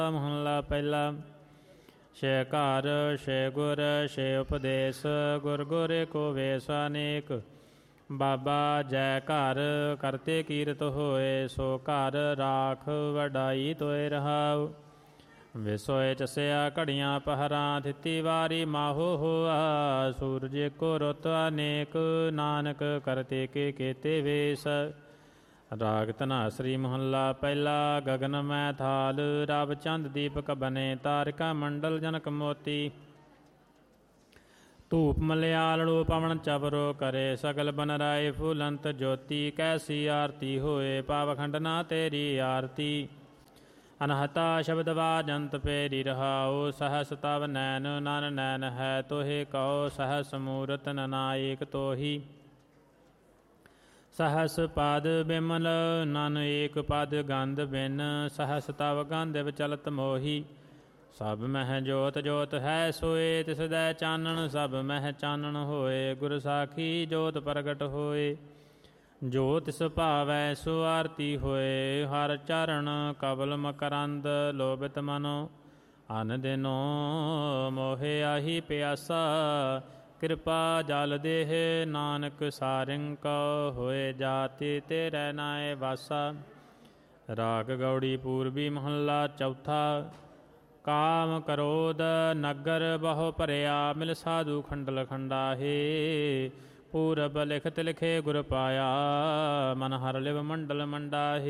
ਮਹੱਲਾ ਪਹਿਲਾ। ਛੇ ਘਰ ਛੇ ਗੁਰ ਛੇ ਉਪਦੇਸ਼, ਗੁਰ ਗੁਰ ਕੋ ਵੇਸ ਅਨੇਕ। ਬਾਬਾ ਜੈ ਘਰ ਕਰਤੇ ਕੀਰਤ ਹੋਏ, ਸੋ ਘਰ ਰਾਖ ਵਡਾਈ ਤੋਏ ਰਹਾਉ। ਵਿਸੋਏ ਚਸਿਆ ਘੜੀਆਂ ਪਹਰਾਂ, ਥਿਤੀ ਵਾਰੀ ਮਾਹੋ ਹੋਆ। ਸੂਰਜ ਕੋ ਰੁੱਤ ਅਨੇਕ, ਨਾਨਕ ਕਰਤੇ ਕੇ ਕੇਤੇ ਵੇਸ। ਰਾਗ ਧਨਾਸਰੀ ਮਹੱਲਾ ਪਹਿਲਾ। ਗਗਨ ਮੈਂ ਥਾਲ ਰਵ ਚੰਦ ਦੀਪਕ ਬਨੇ, ਤਾਰਿਕਾ ਮੰਡਲ ਜਨਕ ਮੋਤੀ। ਧੂਪ ਮਲਿਆਲੜੋ ਪਵਨ ਚਵਰੋ ਕਰੇ, ਸਗਲ ਬਨ ਰਾਏ ਫੁਲੰਤ ਜੋਤੀ। ਕੈਸੀ ਆਰਤੀ ਹੋਏ ਪਾਵਖੰਡ ਨਾ ਤੇਰੀ ਆਰਤੀ। ਅਨਹਤਾ ਸ਼ਬਦ ਵਾਜੰਤ ਪੇਰੀ ਰਹਾਉ, ਸਹਸ ਤਵ ਨੈਨ ਨਨ ਨੈਨ ਹੈ ਤੋਹਿ ਕਉ। ਸਹਸ ਮੂਰਤ ਨਨਾਇਕ ਤੋਹੀ, ਸਹਸ ਪਦ ਬਿਮਲ ਨਨ ਏਕ ਪਦ ਗੰਧ ਬਿਨ। ਸਹਸ ਤਵ ਗੰਧ ਵਿਚਲਤ ਮੋਹੀ, ਸਭ ਮਹਿ ਜੋਤ ਜੋਤ ਹੈ ਸੋਏ। ਤਿਸਦੈ ਚਾਨਣ ਸਭ ਮਹਿ ਚਾਨਣ ਹੋਏ, ਗੁਰ ਸਾਖੀ ਜੋਤ ਪ੍ਰਗਟ ਹੋਏ। ਜੋ ਤਿਸ ਭਾਵੈ ਸੋ ਆਰਤੀ ਹੋਏ, ਹਰ ਚਰਨ ਕਵਲ ਮਕਰੰਦ। ਲੋਭਿਤ ਮਨੋ ਅਨ ਦਿਨੋ ਮੋਹਿ ਆਹੀ ਪਿਆਸਾ। ਕਿਰਪਾ ਜਲ ਦੇਹ ਨਾਨਕ ਸਾਰਿੰ ਕਉ, ਹੋਏ ਜਾਤੀ ਤੇਰੇ ਨਾਏ ਵਾਸਾ। ਰਾਗ ਗੌੜੀ ਪੂਰਬੀ ਮਹੱਲਾ ਚੌਥਾ। ਕਾਮ ਕਰੋਧ ਨਗਰ ਬਹੁ ਭਰਿਆ, ਮਿਲ ਸਾਧੂ ਖੰਡਲ ਖੰਡਾਹੇ। ਪੂਰਬ ਲਿਖਤ ਲਿਖੇ ਗੁਰ ਪਾਇਆ, ਮਨ ਹਰ ਲਿਵ ਮੰਡਲ ਮੰਡਾਹੇ।